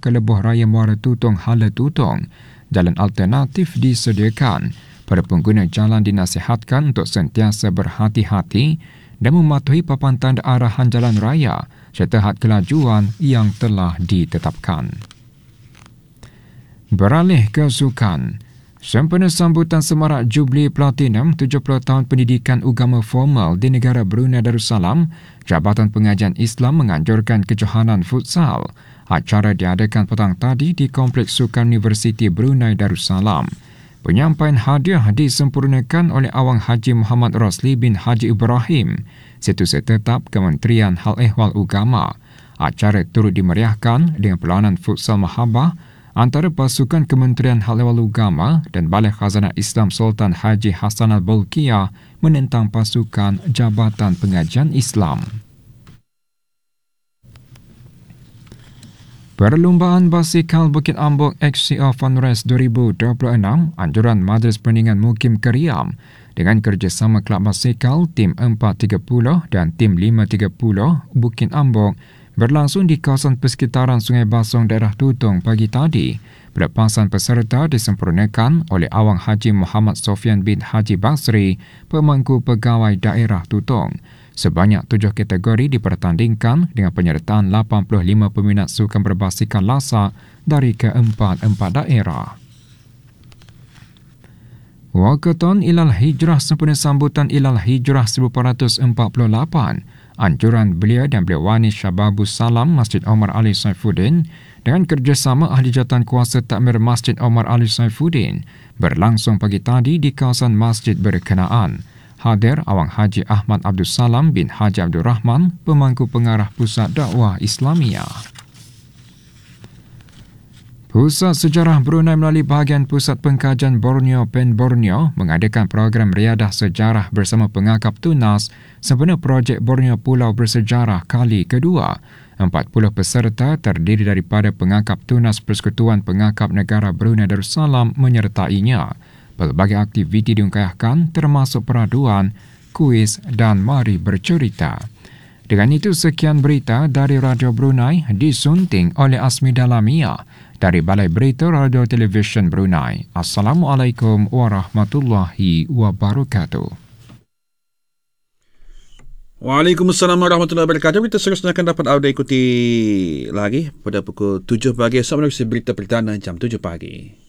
ke Lebuh Raya Muara Tutong Hala Tutong, jalan alternatif disediakan. Para pengguna jalan dinasihatkan untuk sentiasa berhati-hati dan mematuhi papan tanda arahan jalan raya serta had kelajuan yang telah ditetapkan. Beralih ke sukan. Sempena sambutan semarak Jubli Platinum 70 tahun pendidikan agama formal di negara Brunei Darussalam, Jabatan Pengajian Islam menganjurkan kejohanan futsal. Acara diadakan petang tadi di Kompleks Sukan Universiti Brunei Darussalam. Penyampaian hadiah disempurnakan oleh Awang Haji Muhammad Rosli bin Haji Ibrahim, Setiausaha Tetap Kementerian Hal Ehwal Agama. Acara turut dimeriahkan dengan perlawanan futsal mahabah antara pasukan Kementerian Hal Ehwal Agama dan Balai Khazanah Islam Sultan Haji Hassan Al-Bolkiah menentang pasukan Jabatan Pengajian Islam. Perlumbaan basikal Bukit Ambok XCO Funrace 2026 anjuran Majlis Perundingan Mukim Keriam dengan kerjasama Kelab Basikal Tim 430 dan Tim 530 Bukit Ambok berlangsung di kawasan persekitaran Sungai Basong daerah Tutong pagi tadi. Pelepasan peserta disempurnakan oleh Awang Haji Muhammad Sofian bin Haji Basri, Pemangku Pegawai Daerah Tutong. Sebanyak 7 kategori dipertandingkan dengan penyertaan 85 peminat sukan berbasikal lasak dari ke-4 daerah. Wakaton Ilal Hijrah sempena sambutan Ilal Hijrah 1448, anjuran belia dan beliawani Syababus Salam Masjid Omar Ali Saifuddin dengan kerjasama Ahli Jawatan Kuasa Takmir Masjid Omar Ali Saifuddin berlangsung pagi tadi di kawasan masjid berkenaan. Hadir Awang Haji Ahmad Abdul Salam bin Haji Abdul Rahman, Pemangku Pengarah Pusat Dakwah Islamiyah. Pusat Sejarah Brunei melalui bahagian Pusat Pengkajian Borneo Pen Borneo mengadakan program riadah sejarah bersama pengakap tunas sempena projek Borneo Pulau Bersejarah kali kedua. 40 peserta terdiri daripada pengakap tunas Persekutuan Pengakap Negara Brunei Darussalam menyertainya. Pelbagai aktiviti diungkayahkan termasuk peraduan, kuis dan mari bercerita. Dengan itu, sekian berita dari Radio Brunei disunting oleh Asmida Lamia dari Balai Berita Radio Televisyen Brunei. Assalamualaikum warahmatullahi wabarakatuh. Waalaikumsalam warahmatullahi wabarakatuh. Kita seterusnya akan dapat anda ikuti lagi pada pukul 7 pagi. Assalamualaikum, berita perdana jam 7 pagi.